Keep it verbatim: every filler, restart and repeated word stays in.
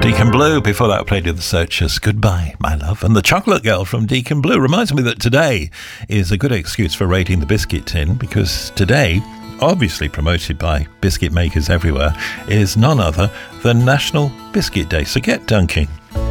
Deacon Blue, before that I played with the Searchers, Goodbye, My Love. And the Chocolate Girl from Deacon Blue reminds me that today is a good excuse for raiding the biscuit tin, because today, obviously promoted by biscuit makers everywhere, is none other than National Biscuit Day. So get dunking.